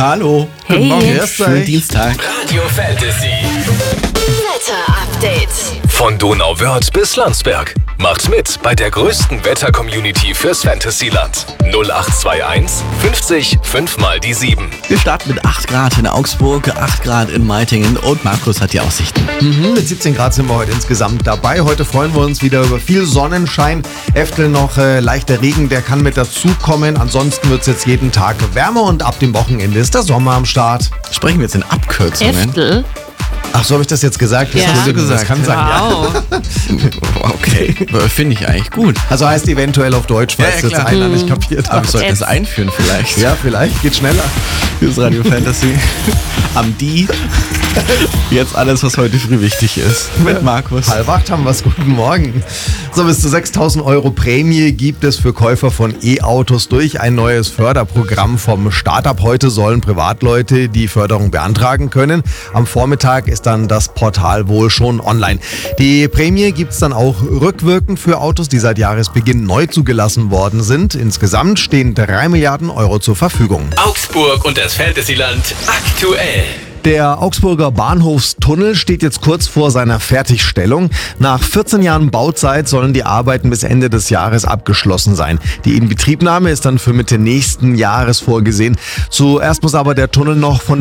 Hallo. Hey. Guten Morgen. Grüß Schönen Dienstag. Radio Fantasy. Wetter-Update. Von Donauwörth bis Landsberg. Macht mit bei der größten Wetter-Community fürs Fantasyland. 0821 50 5 mal die 7. Wir starten mit 8 Grad in Augsburg, 8 Grad in Meitingen und Markus hat die Aussichten. Mit 17 Grad sind wir heute insgesamt dabei. Heute freuen wir uns wieder über viel Sonnenschein. Eftel noch leichter Regen, der kann mit dazukommen. Ansonsten wird es jetzt jeden Tag wärmer und ab dem Wochenende ist der Sommer am Start. Sprechen wir jetzt in Abkürzungen. Eftel? Ach, so habe ich das jetzt gesagt? Ja. Hast du gesagt? Das kann sein, ja. Wow. Okay, finde ich eigentlich gut. Also heißt eventuell auf Deutsch, falls Ja, jetzt klar. einer nicht kapiert Aber wir hat. sollten das einführen vielleicht. Ja, vielleicht. Geht schneller. Hier ist Radio Fantasy. Am Die. Jetzt alles, was heute früh wichtig ist. Mit Markus. 7:30 haben wir es. Guten Morgen. So, bis zu 6.000 Euro Prämie gibt es für Käufer von E-Autos durch ein neues Förderprogramm vom Staat. Ab heute sollen Privatleute die Förderung beantragen können. Am Vormittag ist dann das Portal wohl schon online. Die Prämie gibt es dann auch rückwirkend für Autos, die seit Jahresbeginn neu zugelassen worden sind. Insgesamt stehen 3 Milliarden Euro zur Verfügung. Augsburg und das Fantasyland aktuell. Der Augsburger Bahnhofstunnel steht jetzt kurz vor seiner Fertigstellung. Nach 14 Jahren Bauzeit sollen die Arbeiten bis Ende des Jahres abgeschlossen sein. Die Inbetriebnahme ist dann für Mitte nächsten Jahres vorgesehen. Zuerst muss aber der Tunnel noch von